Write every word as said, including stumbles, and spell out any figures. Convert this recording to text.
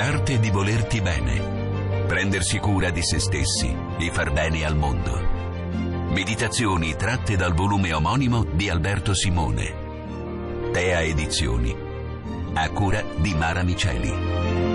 l'arte di volerti bene, prendersi cura di se stessi e far bene al mondo. Meditazioni tratte dal volume omonimo di Alberto Simone. Tea Edizioni, a cura di Mara Miceli.